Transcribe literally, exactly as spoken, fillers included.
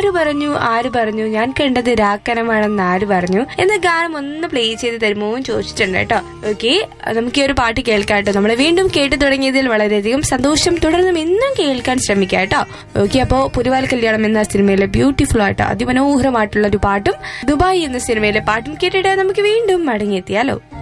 ആര് പറഞ്ഞു ആര് പറഞ്ഞു ഞാൻ കണ്ടത് രാക്കനമാണെന്ന് ആര് പറഞ്ഞു എന്ന ഗാനം ഒന്ന് പ്ലേ ചെയ്ത് തരുമോ എന്ന് ചോദിച്ചിട്ടുണ്ട് കേട്ടോ. ഓക്കെ, നമുക്ക് ഈ ഒരു പാട്ട് കേൾക്കാം കേട്ടോ. നമ്മളെ വീണ്ടും കേട്ടു തുടങ്ങിയതിൽ വളരെയധികം സന്തോഷം. തുടർന്നും എന്നും കേൾക്കാൻ ശ്രമിക്കാം കേട്ടോ. ഓക്കെ, അപ്പോ പുലിവാൽ കല്യാണം എന്ന സിനിമയിലെ ബ്യൂട്ടിഫുൾ ആയിട്ട് അതിമനോഹരമായിട്ടുള്ള ഒരു പാട്ടും ദുബായ് എന്ന സിനിമയിലെ പാട്ടും കേട്ടിട്ട് നമുക്ക് വീണ്ടും മടങ്ങിയെത്തിയാലോ.